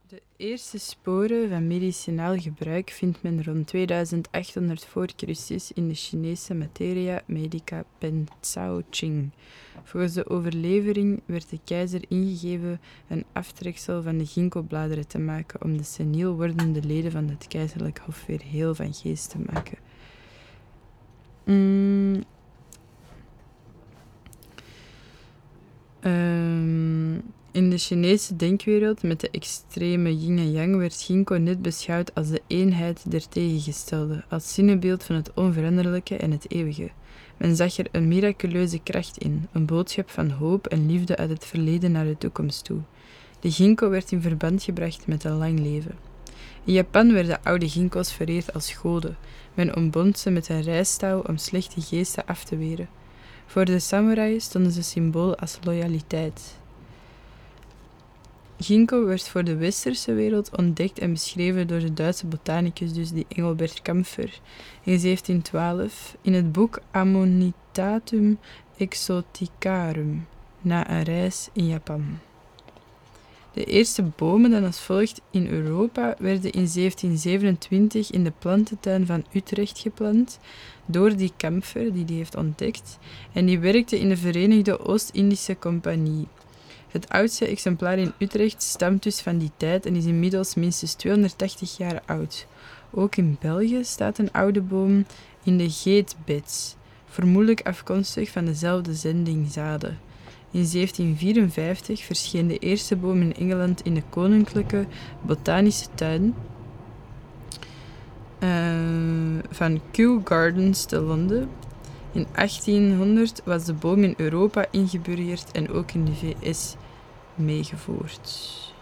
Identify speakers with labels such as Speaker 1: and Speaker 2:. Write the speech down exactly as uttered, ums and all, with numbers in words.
Speaker 1: De eerste sporen van medicinaal gebruik vindt men rond tweeduizend achthonderd voor Christus in de Chinese Materia Medica Pen Cao Ching. Volgens de overlevering werd de keizer ingegeven een aftreksel van de ginkgobladeren te maken om de seniel wordende leden van het keizerlijk hof weer heel van geest te maken. Mm. Um, in de Chinese denkwereld met de extreme yin en yang werd ginkgo net beschouwd als de eenheid der tegengestelde, als zinnebeeld van het onveranderlijke en het eeuwige. Men zag er een miraculeuze kracht in, een boodschap van hoop en liefde uit het verleden naar de toekomst toe. De ginkgo werd in verband gebracht met een lang leven. In Japan werden oude ginkgo's vereerd als goden. Men ontbond ze met een rijstouw om slechte geesten af te weren. Voor de samurai stonden ze symbool als loyaliteit. Ginkgo werd voor de westerse wereld ontdekt en beschreven door de Duitse botanicus dus die Engelbert Kampfer in zeventien twaalf in het boek Amanitatum Exoticarum, na een reis in Japan. De eerste bomen dan als volgt in Europa werden in zeventien zevenentwintig in de plantentuin van Utrecht geplant door die Kampfer die die heeft ontdekt en die werkte in de Verenigde Oost-Indische Compagnie. Het oudste exemplaar in Utrecht stamt dus van die tijd en is inmiddels minstens tweehonderdtachtig jaar oud. Ook in België staat een oude boom in de Geetbeds, vermoedelijk afkomstig van dezelfde zendingzaden. In zeventien vierenvijftig verscheen de eerste boom in Engeland in de Koninklijke Botanische Tuin uh, van Kew Gardens te Londen. In achttienhonderd was de boom in Europa ingeburgerd en ook in de V S meegevoerd.